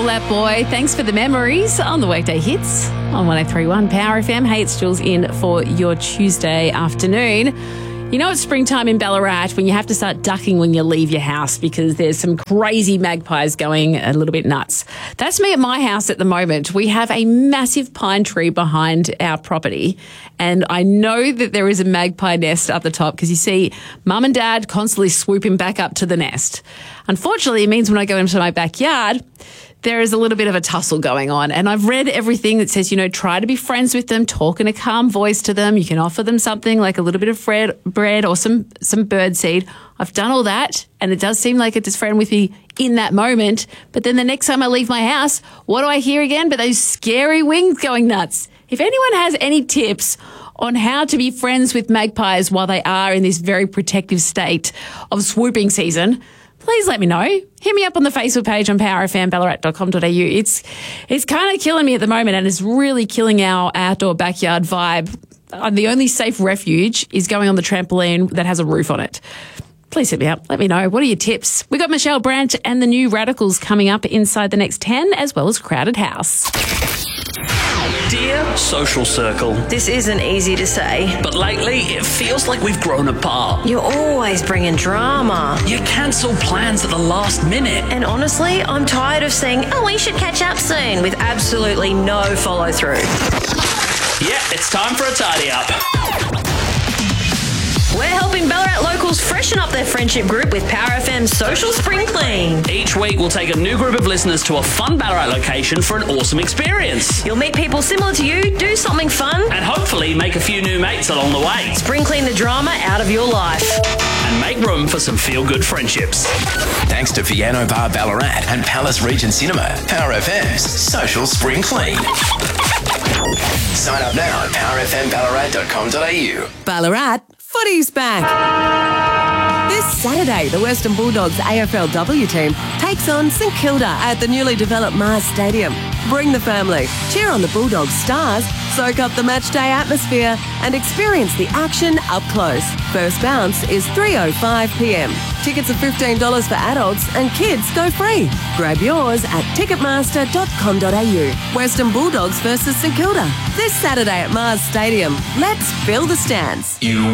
Fall Out Boy. Thanks for the memories on the Weekday Hits on 103.1 Power FM. Hey, it's Jules in for your Tuesday afternoon. You know it's springtime in Ballarat when you have to start ducking when you leave your house because there's some crazy magpies going a little bit nuts. That's me at my house at the moment. We have a massive pine tree behind our property and I know that there is a magpie nest up the top because you see Mum and Dad constantly swooping back up to the nest. Unfortunately, it means when I go into my backyard, there is a little bit of a tussle going on. And I've read everything that says, try to be friends with them, talk in a calm voice to them. You can offer them something like a little bit of bread or some bird seed. I've done all that, and it does seem like it's a friend with me in that moment. But then the next time I leave my house, what do I hear again? But those scary wings going nuts. If anyone has any tips on how to be friends with magpies while they are in this very protective state of swooping season, please let me know. Hit me up on the Facebook page on powerfmballarat.com.au. It's kind of killing me at the moment and it's really killing our outdoor backyard vibe. The only safe refuge is going on the trampoline that has a roof on it. Please hit me up. Let me know. What are your tips? We got Michelle Branch and the New Radicals coming up inside the next 10, as well as Crowded House. Dear social circle, this isn't easy to say, but lately it feels like we've grown apart. You're always bringing drama. You cancel plans at the last minute. And honestly, I'm tired of saying, we should catch up soon, with absolutely no follow through. Yeah, it's time for a tidy up. We're helping Ballarat locals freshen up their friendship group with Power FM's Social Spring Clean. Each week we'll take a new group of listeners to a fun Ballarat location for an awesome experience. You'll meet people similar to you, do something fun, and hopefully make a few new mates along the way. Spring clean the drama out of your life. And make room for some feel-good friendships. Thanks to Piano Bar Ballarat and Palace Regent Cinema, Power FM's Social Spring Clean. Sign up now at powerfmballarat.com.au. Ballarat, footy's back. This Saturday, the Western Bulldogs AFLW team takes on St Kilda at the newly developed Mars Stadium. Bring the family, cheer on the Bulldogs stars, soak up the matchday atmosphere and experience the action up close. First bounce is 3:05 p.m. Tickets are $15 for adults and kids go free. Grab yours at ticketmaster.com.au. Western Bulldogs versus St Kilda. This Saturday at Mars Stadium. Let's fill the stands.